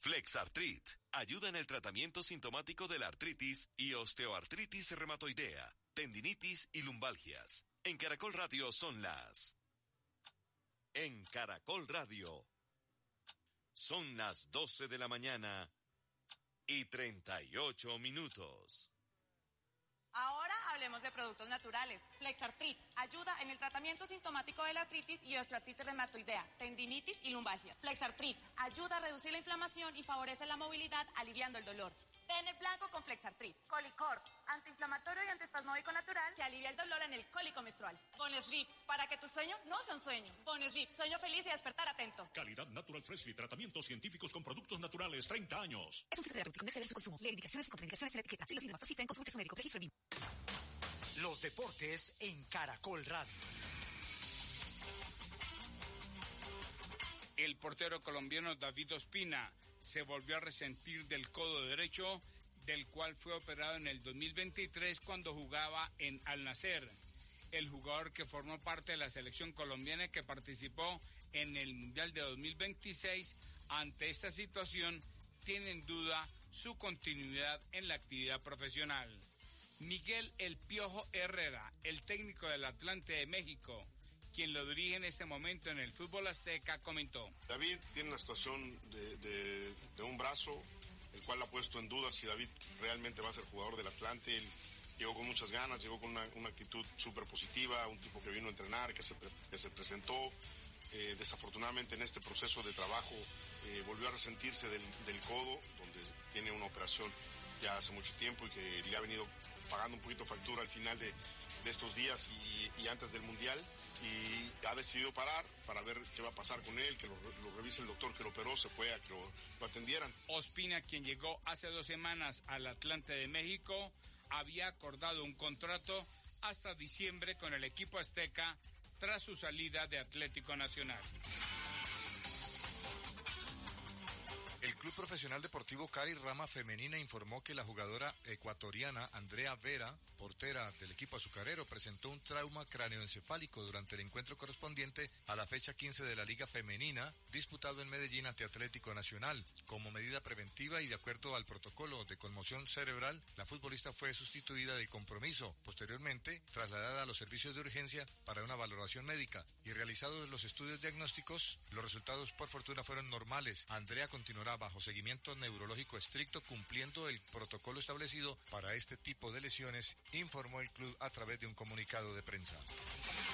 Flexartrit ayuda en el tratamiento sintomático de la artritis y osteoartritis reumatoidea, tendinitis y lumbalgias. En Caracol Radio son las... En Caracol Radio son las 12 de la mañana y 38 minutos. Ahora hablemos de productos naturales. Flexartrit ayuda en el tratamiento sintomático de la artritis y osteoartritis reumatoidea, tendinitis y lumbalgia. Flexartrit ayuda a reducir la inflamación y favorece la movilidad, aliviando el dolor. Ten el blanco con Flexartrit. Colicort, antiinflamatorio y antiespasmódico natural que alivia el dolor en el cólico menstrual. Bonesleep, para que tu sueño no sea un sueño. Bonesleep, sueño feliz y despertar atento. Calidad Natural Freshly, tratamientos científicos con productos naturales, 30 años. Es un filtro terapéutico, no excede su consumo. Lee indicaciones y contraindicaciones en la etiqueta. Si los síntomas persisten, consulte su médico. Registro BIM. Los deportes en Caracol Radio. El portero colombiano David Ospina se volvió a resentir del codo derecho, del cual fue operado en el 2023 cuando jugaba en Al Nassr. El jugador que formó parte de la selección colombiana que participó en el Mundial de 2026, ante esta situación, tiene en duda su continuidad en la actividad profesional. Miguel El Piojo Herrera, el técnico del Atlante de México, quien lo dirige en este momento en el fútbol azteca, comentó. David tiene una situación de un brazo, el cual ha puesto en duda si David realmente va a ser jugador del Atlante. Él llegó con muchas ganas, llegó con una actitud súper positiva, un tipo que vino a entrenar, que se presentó. Desafortunadamente en este proceso de trabajo volvió a resentirse del codo, donde tiene una operación ya hace mucho tiempo y que le ha venido pagando un poquito factura al final de estos días y antes del Mundial, y ha decidido parar para ver qué va a pasar con él, que lo revise el doctor que lo operó, se fue a que lo atendieran. Ospina, quien llegó hace 2 semanas al Atlante de México, había acordado un contrato hasta diciembre con el equipo azteca tras su salida de Atlético Nacional. El Club Profesional Deportivo Cari Rama Femenina informó que la jugadora ecuatoriana Andrea Vera, portera del equipo azucarero, presentó un trauma cráneoencefálico durante el encuentro correspondiente a la fecha 15 de la Liga Femenina, disputado en Medellín ante Atlético Nacional. Como medida preventiva y de acuerdo al protocolo de conmoción cerebral, la futbolista fue sustituida del compromiso, posteriormente trasladada a los servicios de urgencia para una valoración médica, y realizados los estudios diagnósticos, los resultados por fortuna fueron normales. Andrea continuará bajo seguimiento neurológico estricto, cumpliendo el protocolo establecido para este tipo de lesiones, informó el club a través de un comunicado de prensa.